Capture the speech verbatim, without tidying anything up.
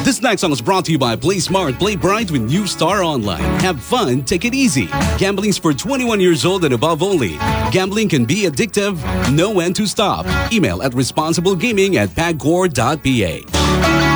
This next song is brought to you by Play Smart, Play Bright with New Star Online. Have fun, take it easy. Gambling's for twenty-one years old and above only. Gambling can be addictive. Know when to stop. Email at responsiblegaming at pagcor dot p h.